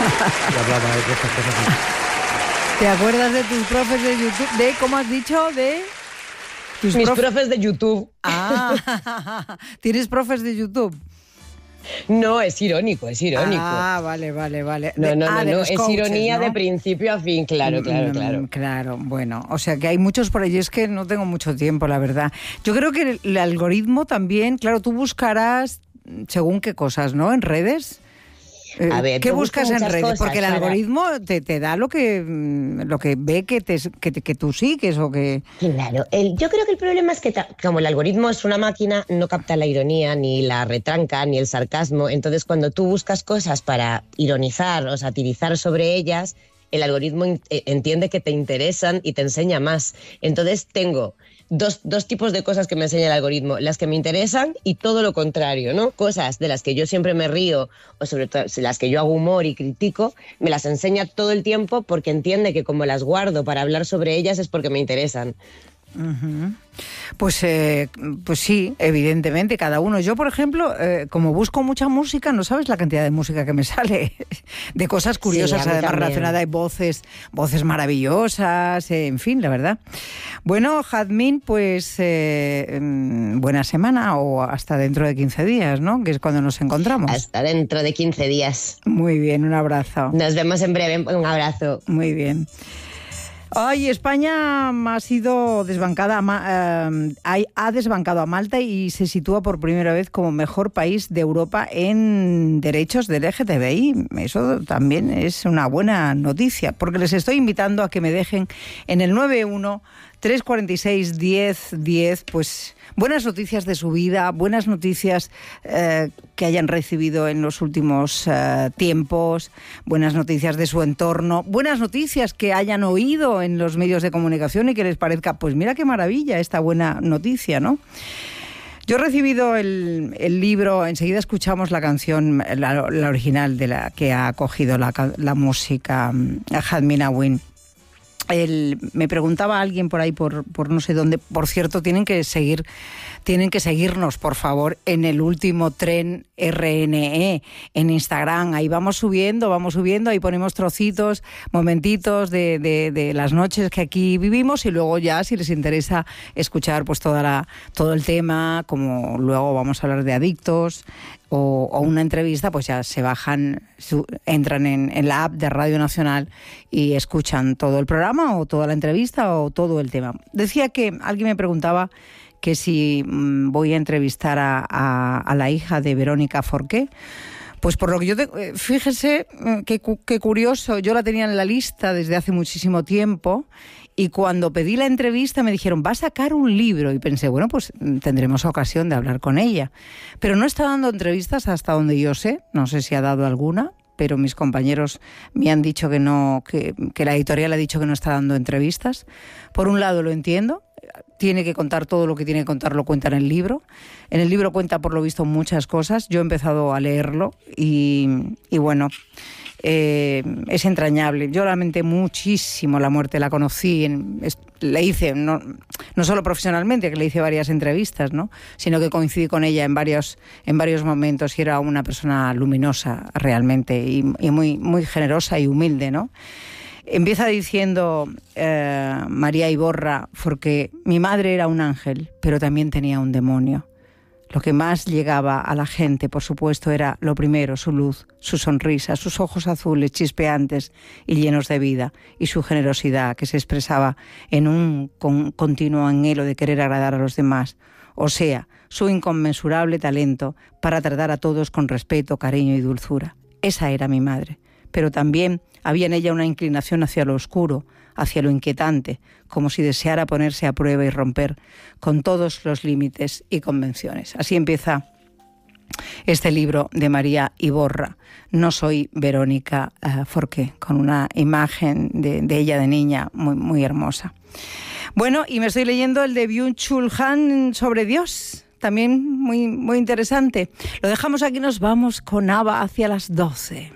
y hablaba de estas cosas. ¿Te acuerdas de tus profes de YouTube? ¿De, cómo has dicho? De... Mis profes de YouTube. Ah, ¿tienes profes de YouTube? No, es irónico. Ah, vale. No, es coaches, ironía, ¿no? De principio a fin, claro. Claro, bueno, o sea que hay muchos por allí, es que no tengo mucho tiempo, la verdad. Yo creo que el algoritmo también, claro, tú buscarás según qué cosas, ¿no? En redes. A ver, ¿qué buscas en redes? Cosas, porque el algoritmo te da lo que ve que tú sigues o que... Claro, yo creo que el problema es que como el algoritmo es una máquina, no capta la ironía, ni la retranca, ni el sarcasmo. Entonces, cuando tú buscas cosas para ironizar o satirizar sobre ellas, el algoritmo entiende que te interesan y te enseña más. Entonces, tengo dos tipos de cosas que me enseña el algoritmo, las que me interesan y todo lo contrario, ¿no? Cosas de las que yo siempre me río o sobre todo las que yo hago humor y critico, me las enseña todo el tiempo porque entiende que como las guardo para hablar sobre ellas es porque me interesan. Uh-huh. Pues sí, evidentemente, cada uno. Yo, por ejemplo, como busco mucha música, no sabes la cantidad de música que me sale, de cosas curiosas, sí, además relacionadas, hay voces maravillosas, en fin, la verdad. Bueno, Jazmín, pues buena semana o hasta dentro de 15 días, ¿no? Que es cuando nos encontramos. Hasta dentro de 15 días. Muy bien, un abrazo. Nos vemos en breve, un abrazo. Muy bien. Ay, España ha sido desbancada, ha desbancado a Malta y se sitúa por primera vez como mejor país de Europa en derechos del LGTBI. Eso también es una buena noticia, porque les estoy invitando a que me dejen en el 91-346-1010, pues buenas noticias de su vida, buenas noticias que hayan recibido en los últimos tiempos, buenas noticias de su entorno, buenas noticias que hayan oído en los medios de comunicación y que les parezca, pues mira qué maravilla esta buena noticia, ¿no? Yo he recibido el libro, enseguida escuchamos la canción, la original de la que ha cogido la música Jazmín Awin. Me preguntaba alguien por ahí, por no sé dónde, por cierto, tienen que seguirnos, por favor, en el último tren RNE, en Instagram. Ahí vamos subiendo, ahí ponemos trocitos, momentitos de las noches que aquí vivimos y luego ya, si les interesa escuchar pues todo el tema, como luego vamos a hablar de adictos, o una entrevista, pues ya se bajan, entran en la app de Radio Nacional y escuchan todo el programa o toda la entrevista o todo el tema. Decía que alguien me preguntaba que si voy a entrevistar a la hija de Verónica Forqué. Pues por lo que fíjese qué curioso, yo la tenía en la lista desde hace muchísimo tiempo y cuando pedí la entrevista me dijeron, va a sacar un libro, y pensé, bueno, pues tendremos ocasión de hablar con ella. Pero no está dando entrevistas hasta donde yo sé, no sé si ha dado alguna, pero mis compañeros me han dicho que no, que la editorial ha dicho que no está dando entrevistas. Por un lado lo entiendo, tiene que contar todo lo que tiene que contar, lo cuenta en el libro. En el libro cuenta, por lo visto, muchas cosas. Yo he empezado a leerlo y bueno, es entrañable. Yo lamenté muchísimo la muerte, la conocí, le hice, no solo profesionalmente, que le hice varias entrevistas, ¿no? Sino que coincidí con ella en varios momentos y era una persona luminosa realmente y muy, muy generosa y humilde, ¿no? Empieza diciendo María Iborra, porque mi madre era un ángel, pero también tenía un demonio. Lo que más llegaba a la gente, por supuesto, era lo primero, su luz, su sonrisa, sus ojos azules, chispeantes y llenos de vida, y su generosidad, que se expresaba en un continuo anhelo de querer agradar a los demás. O sea, su inconmensurable talento para tratar a todos con respeto, cariño y dulzura. Esa era mi madre. Pero también había en ella una inclinación hacia lo oscuro, hacia lo inquietante, como si deseara ponerse a prueba y romper con todos los límites y convenciones. Así empieza este libro de María Iborra. No soy Verónica Forqué, con una imagen de ella de niña muy, muy hermosa. Bueno, y me estoy leyendo el de Byung-Chul Han sobre Dios, también muy, muy interesante. Lo dejamos aquí, nos vamos con ABBA hacia las 12.